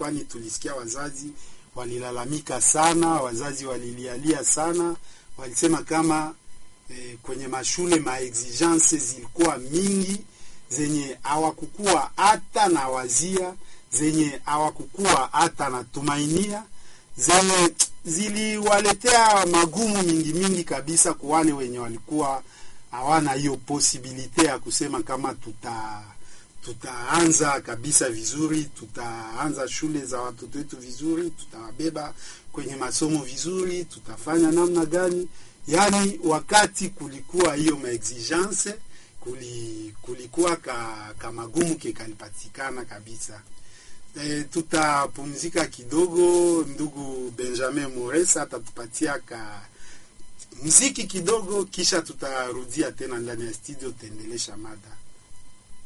kwani tulisikia wazazi walilalamika sana, wazazi walilialia sana, walisema kama kwenye mashule exigence zilikuwa mingi zenye hawakukua hata na wazia, zenye hawakukua hata na tumainia, zenye ziliwaletea magumu mingi kabisa kwa wale wenye walikuwa hawana hiyo possibility ya kusema kama tutaanza kabisa vizuri, tutaanza shule za watoto wetu vizuri, tutawabeba kwenye masomo vizuri, tutafanya namna gani. Yani wakati kulikuwa hiyo exigence, kulikuwa ka magumu kalipatikana kabisa. Tutapumzika kidogo, ndugu Benjamin Moresa atatupatia muziki kidogo, kisha tutarudia tena ndani ya studio tuendelesha mada.